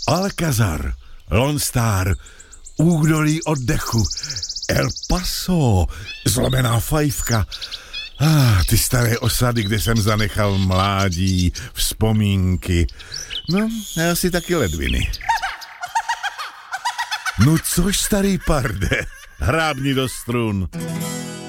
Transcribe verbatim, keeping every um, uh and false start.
Alcázar, Lone Star, Údolí oddechu, El Paso, Zlomená fajfka. Ah, ty staré osady, kde jsem zanechal mládí, vzpomínky. No, a asi taky ledviny. No což, starý parde, hrábni do strun.